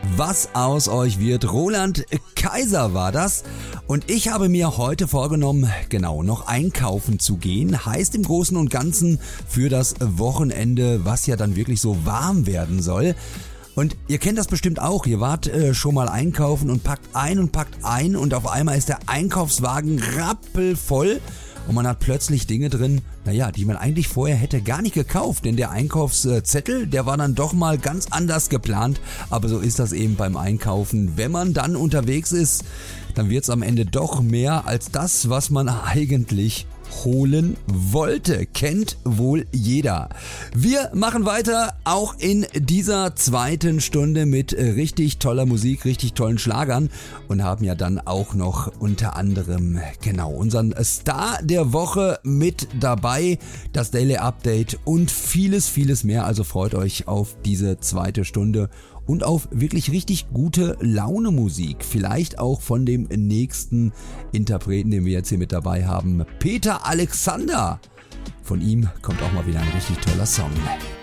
Was aus euch wird. Roland Kaiser war das. Und ich habe mir heute vorgenommen, noch einkaufen zu gehen. Heißt im Großen und Ganzen für das Wochenende, was ja dann wirklich so warm werden soll. Und ihr kennt das bestimmt auch. Ihr wart schon mal einkaufen und packt ein und auf einmal ist der Einkaufswagen rappelvoll. Und man hat plötzlich Dinge drin, die man eigentlich vorher hätte gar nicht gekauft. Denn der Einkaufszettel, der war dann doch mal ganz anders geplant. Aber so ist das eben beim Einkaufen. Wenn man dann unterwegs ist, dann wird es am Ende doch mehr als das, was man eigentlich holen wollte. Kennt wohl jeder. Wir machen weiter, auch in dieser zweiten Stunde mit richtig toller Musik, richtig tollen Schlagern und haben ja dann auch noch unter anderem unseren Star der Woche mit dabei, das Daily Update und vieles, vieles mehr. Also freut euch auf diese zweite Stunde und auf wirklich richtig gute Laune-Musik. Vielleicht auch von dem nächsten Interpreten, den wir jetzt hier mit dabei haben. Peter Alexander. Von ihm kommt auch mal wieder ein richtig toller Song.